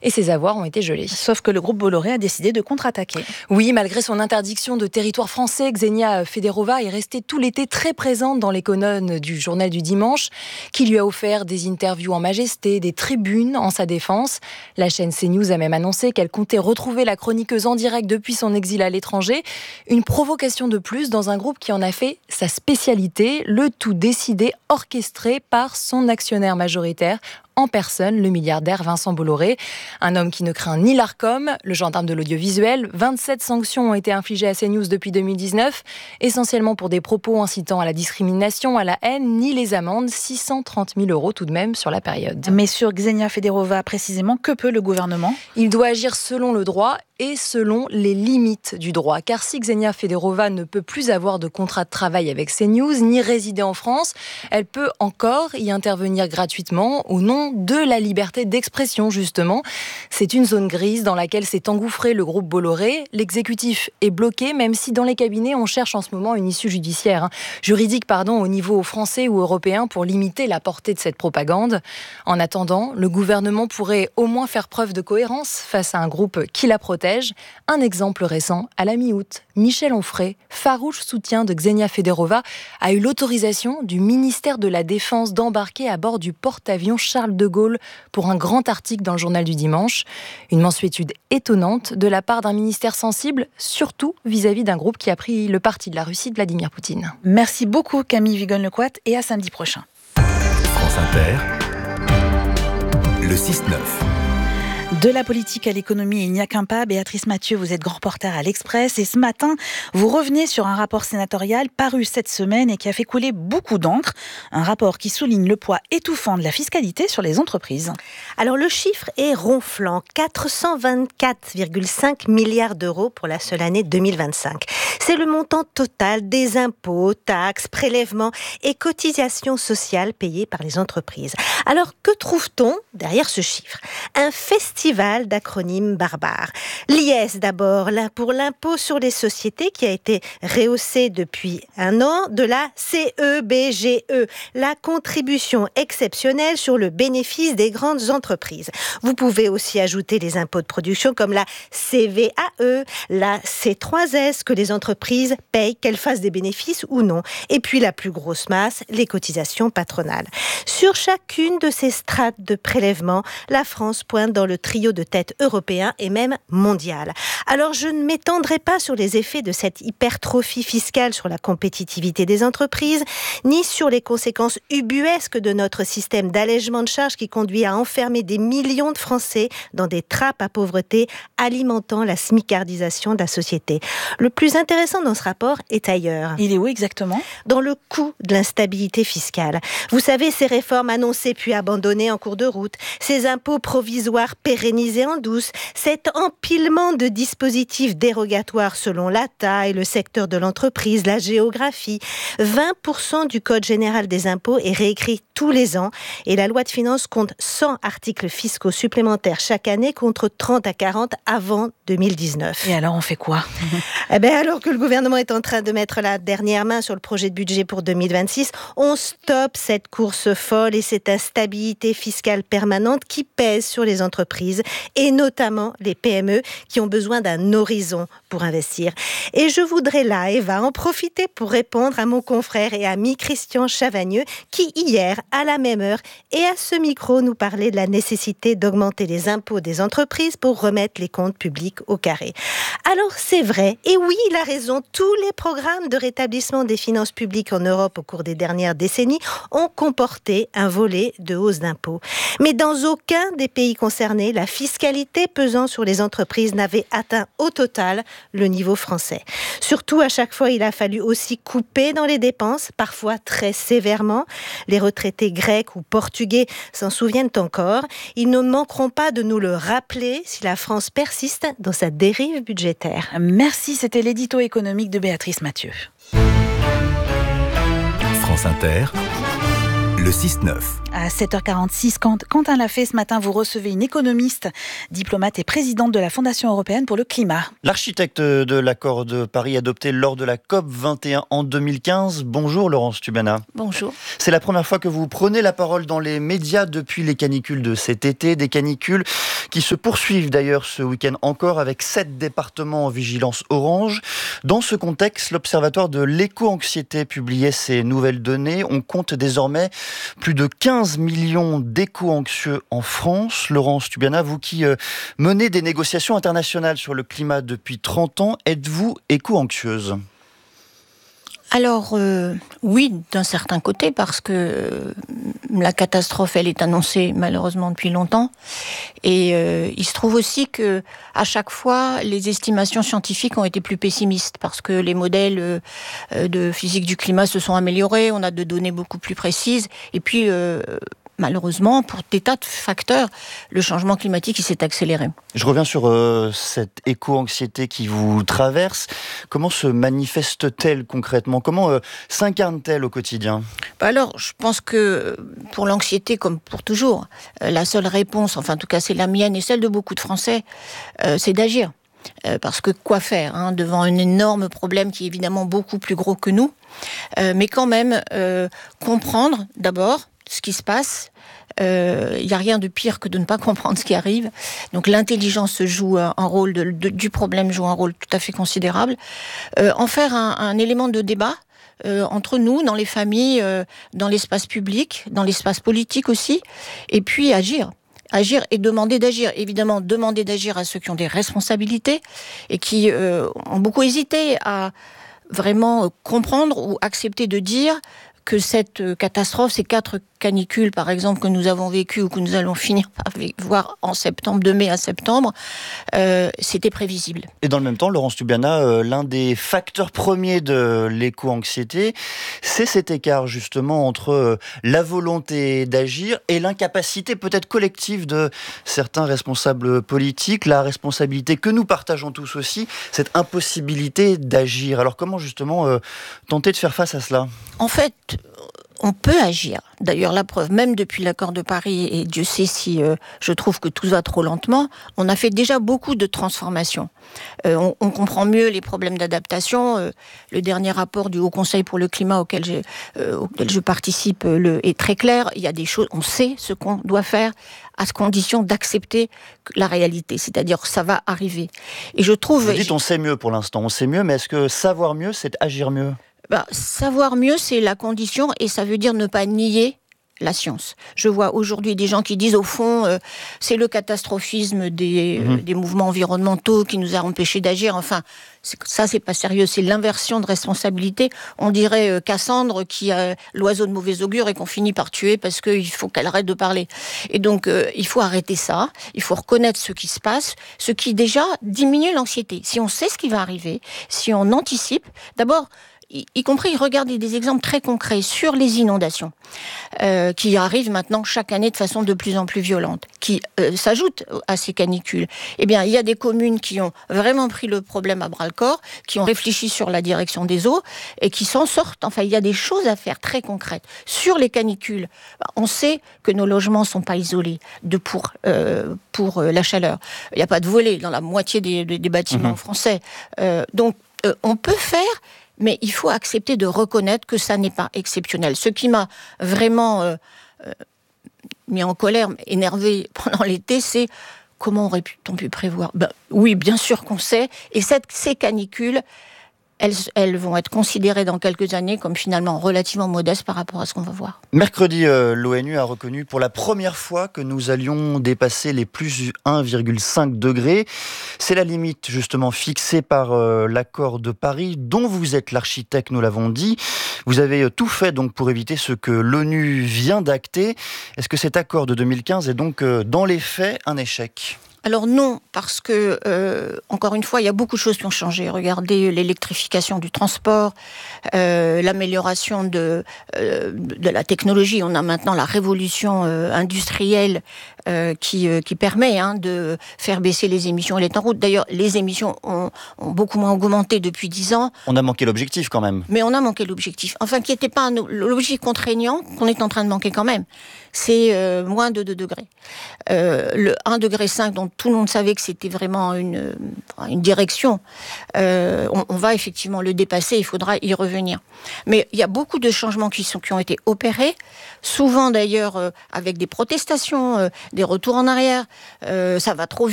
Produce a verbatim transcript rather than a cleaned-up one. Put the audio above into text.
et ses avoirs ont été gelés. Sauf que le groupe Bolloré a décidé de contre-attaquer. Oui, malgré son interdiction de territoire français, Ksenia Federova est restée tout l'été très présente dans les colonnes du journal du dimanche, qui lui a offert des interviews en majesté, des tribunes en sa défense. La chaîne CNews a même annoncé qu'elle comptait retrouver la chroniqueuse en direct depuis son exil à l'étranger. Une provocation de plus dans un groupe qui en a fait sa spécialité, le tout décidé, orchestré par son actionnaire majoritaire, en personne, le milliardaire Vincent Bolloré. Un homme qui ne craint ni l'Arcom, le gendarme de l'audiovisuel. vingt-sept sanctions ont été infligées à CNews depuis deux mille dix-neuf, essentiellement pour des propos incitant à la discrimination, à la haine, ni les amendes, six cent trente mille euros tout de même sur la période. Mais sur Ksenia Federova, précisément, que peut le gouvernement ? Il doit agir selon le droit et selon les limites du droit. Car si Ksenia Federova ne peut plus avoir de contrat de travail avec CNews, ni résider en France, elle peut encore y intervenir gratuitement au nom de la liberté d'expression, justement. C'est une zone grise dans laquelle s'est engouffré le groupe Bolloré. L'exécutif est bloqué, même si dans les cabinets, on cherche en ce moment une issue judiciaire, hein, juridique pardon, au niveau français ou européen pour limiter la portée de cette propagande. En attendant, le gouvernement pourrait au moins faire preuve de cohérence face à un groupe qui la protège. Un exemple récent, à la mi-août, Michel Onfray, farouche soutien de Ksenia Federova, a eu l'autorisation du ministère de la Défense d'embarquer à bord du porte-avions Charles de Gaulle pour un grand article dans le journal du dimanche. Une mansuétude étonnante de la part d'un ministère sensible, surtout vis-à-vis d'un groupe qui a pris le parti de la Russie de Vladimir Poutine. Merci beaucoup Camille Vigonne-Lecoat et à samedi prochain. France Inter, le six neuf. De la politique à l'économie, il n'y a qu'un pas. Béatrice Mathieu, vous êtes grand reporter à l'Express et ce matin, vous revenez sur un rapport sénatorial paru cette semaine et qui a fait couler beaucoup d'encre. Un rapport qui souligne le poids étouffant de la fiscalité sur les entreprises. Alors le chiffre est ronflant, quatre cent vingt-quatre virgule cinq milliards d'euros pour la seule année deux mille vingt-cinq. C'est le montant total des impôts, taxes, prélèvements et cotisations sociales payées par les entreprises. Alors que trouve-t-on derrière ce chiffre ? Un festival d'acronymes barbares. L'I S d'abord, là pour l'impôt sur les sociétés qui a été rehaussé depuis un an, de la C E B G E, la contribution exceptionnelle sur le bénéfice des grandes entreprises. Vous pouvez aussi ajouter les impôts de production comme la C V A E, la C trois S que les entreprises payent, qu'elles fassent des bénéfices ou non. Et puis la plus grosse masse, les cotisations patronales. Sur chacune de ces strates de prélèvement, la France pointe dans le trio de tête européen et même mondial. Alors je ne m'étendrai pas sur les effets de cette hypertrophie fiscale sur la compétitivité des entreprises, ni sur les conséquences ubuesques de notre système d'allègement de charges qui conduit à enfermer des millions de Français dans des trappes à pauvreté, alimentant la smicardisation de la société. Le plus intéressant dans ce rapport est ailleurs. Il est où exactement ? Dans le coût de l'instabilité fiscale. Vous savez, ces réformes annoncées puis abandonnées en cours de route, ces impôts provisoires pérennisés en douce, cet empilement de dispositifs dérogatoires selon la taille, le secteur de l'entreprise, la géographie. vingt pour cent du Code général des impôts est réécrit tous les ans et la loi de finances compte cent articles fiscaux supplémentaires chaque année contre trente à quarante avant deux mille dix-neuf. Et alors on fait quoi ? Eh bien, alors que le gouvernement est en train de mettre la dernière main sur le projet de budget pour deux mille vingt-six, on stoppe cette course folle et cette instabilité fiscale permanente qui pèse sur les entreprises et notamment les P M E qui ont besoin d'un horizon pour investir. Et je voudrais là, Eva, en profiter pour répondre à mon confrère et ami Christian Chavagneux qui hier, à la même heure et à ce micro, nous parlait de la nécessité d'augmenter les impôts des entreprises pour remettre les comptes publics au carré. Alors c'est vrai, et oui, il a raison, tous les programmes de rétablissement des finances publiques en Europe au cours des dernières décennies ont comporté un volet de hausse d'impôts. Mais dans aucun des pays concernés, la fiscalité pesant sur les entreprises n'avait atteint au total le niveau français. Surtout, à chaque fois, il a fallu aussi couper dans les dépenses, parfois très sévèrement. Les retraités grecs ou portugais s'en souviennent encore. Ils ne manqueront pas de nous le rappeler si la France persiste dans sa dérive budgétaire. Merci, c'était l'édito économique de Béatrice Mathieu. France Inter, Le six neuf. À sept heures quarante-six, Quentin Lafay, ce matin, vous recevez une économiste, diplomate et présidente de la Fondation européenne pour le climat. L'architecte de l'accord de Paris adopté lors de la COP vingt et un en deux mille quinze. Bonjour Laurence Tubana. Bonjour. C'est la première fois que vous prenez la parole dans les médias depuis les canicules de cet été. Des canicules qui se poursuivent d'ailleurs ce week-end encore avec sept départements en vigilance orange. Dans ce contexte, l'Observatoire de l'éco-anxiété publiait ces nouvelles données. On compte désormais plus de quinze millions d'éco-anxieux en France. Laurence Tubana, vous qui euh, menez des négociations internationales sur le climat depuis trente ans, êtes-vous éco-anxieuse ? Alors, euh, oui, d'un certain côté, parce que euh, la catastrophe, elle est annoncée malheureusement depuis longtemps. Et euh, il se trouve aussi que à chaque fois, les estimations scientifiques ont été plus pessimistes, parce que les modèles euh, de physique du climat se sont améliorés, on a de données beaucoup plus précises. Et puis, euh, malheureusement, pour des tas de facteurs, le changement climatique il s'est accéléré. Je reviens sur euh, cette éco-anxiété qui vous traverse. Comment se manifeste-t-elle concrètement ? Comment euh, s'incarne-t-elle au quotidien ? Bah alors, je pense que pour l'anxiété, comme pour toujours, euh, la seule réponse, enfin en tout cas c'est la mienne et celle de beaucoup de Français, euh, c'est d'agir. Euh, parce que quoi faire hein, devant un énorme problème qui est évidemment beaucoup plus gros que nous, euh, mais quand même euh, comprendre d'abord ce qui se passe. Il euh, n'y a rien de pire que de ne pas comprendre ce qui arrive. Donc l'intelligence joue un, un rôle, de, de, du problème joue un rôle tout à fait considérable. Euh, en faire un, un élément de débat euh, entre nous, dans les familles, euh, dans l'espace public, dans l'espace politique aussi, et puis agir. Agir et demander d'agir. Évidemment, demander d'agir à ceux qui ont des responsabilités et qui euh, ont beaucoup hésité à vraiment comprendre ou accepter de dire que cette catastrophe, ces quatre canicules, par exemple, que nous avons vécues ou que nous allons finir par voir en septembre, de mai à septembre, euh, c'était prévisible. Et dans le même temps, Laurence Tubana, euh, l'un des facteurs premiers de l'éco-anxiété, c'est cet écart justement entre euh, la volonté d'agir et l'incapacité peut-être collective de certains responsables politiques, la responsabilité que nous partageons tous aussi, cette impossibilité d'agir. Alors comment justement euh, tenter de faire face à cela ? En fait, on peut agir. D'ailleurs, la preuve, même depuis l'accord de Paris, et Dieu sait si euh, je trouve que tout va trop lentement, on a fait déjà beaucoup de transformations. Euh, on, on comprend mieux les problèmes d'adaptation. Euh, le dernier rapport du Haut Conseil pour le climat auquel, j'ai, euh, auquel je participe euh, le, est très clair. Il y a des choses, on sait ce qu'on doit faire à condition d'accepter la réalité. C'est-à-dire que ça va arriver. Et je trouve... Vous dites on sait mieux pour l'instant, on sait mieux, mais est-ce que savoir mieux, c'est agir mieux ? Bah, savoir mieux, c'est la condition, et ça veut dire ne pas nier la science. Je vois aujourd'hui des gens qui disent, au fond, euh, c'est le catastrophisme des, mmh. euh, des mouvements environnementaux qui nous a empêchés d'agir. Enfin, c'est, ça, c'est pas sérieux. C'est l'inversion de responsabilité. On dirait euh, Cassandre qui a l'oiseau de mauvais augure et qu'on finit par tuer parce qu'il faut qu'elle arrête de parler. Et donc, euh, il faut arrêter ça. Il faut reconnaître ce qui se passe, ce qui déjà diminue l'anxiété. Si on sait ce qui va arriver, si on anticipe, d'abord, y compris regarder des exemples très concrets sur les inondations euh, qui arrivent maintenant chaque année de façon de plus en plus violente, qui euh, s'ajoutent à ces canicules. Eh bien, il y a des communes qui ont vraiment pris le problème à bras-le-corps, qui ont réfléchi sur la direction des eaux et qui s'en sortent. Enfin, il y a des choses à faire très concrètes. Sur les canicules, on sait que nos logements ne sont pas isolés de pour, euh, pour euh, la chaleur. Il n'y a pas de volets dans la moitié des, des, des bâtiments mmh. français. Euh, donc, euh, on peut faire... Mais il faut accepter de reconnaître que ça n'est pas exceptionnel. Ce qui m'a vraiment euh, euh, mis en colère, énervé pendant l'été, c'est comment aurait-on pu prévoir ? Ben, oui, bien sûr qu'on sait. Et cette, ces canicules, elles, elles vont être considérées dans quelques années comme finalement relativement modestes par rapport à ce qu'on va voir. Mercredi, euh, l'ONU a reconnu pour la première fois que nous allions dépasser les plus un virgule cinq degrés. C'est la limite justement fixée par euh, l'accord de Paris, dont vous êtes l'architecte, nous l'avons dit. Vous avez tout fait donc pour éviter ce que l'ONU vient d'acter. Est-ce que cet accord de deux mille quinze est donc euh, dans les faits un échec ? Alors non, parce que, euh, encore une fois, il y a beaucoup de choses qui ont changé. Regardez l'électrification du transport, euh, l'amélioration de, euh, de la technologie. On a maintenant la révolution euh, industrielle euh, qui, euh, qui permet hein, de faire baisser les émissions. Elle est en route. D'ailleurs, les émissions ont, ont beaucoup moins augmenté depuis dix ans. On a manqué l'objectif quand même. Mais on a manqué l'objectif. Enfin, qui n'était pas un, l'objectif contraignant qu'on est en train de manquer quand même. C'est euh, moins de deux degrés. Euh, le un virgule cinq degré dont tout le monde savait que c'était vraiment une, une direction, euh, on, on va effectivement le dépasser, il faudra y revenir. Mais il y a beaucoup de changements qui, sont, qui ont été opérés, souvent d'ailleurs euh, avec des protestations, euh, des retours en arrière, euh, ça va trop vite.